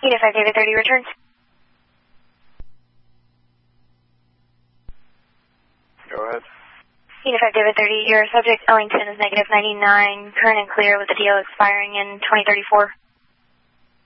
Unit 5 David 30 returns. Go ahead. Unit 5 David 30, your subject Ellington is negative 99, current and clear with the deal expiring in 2034.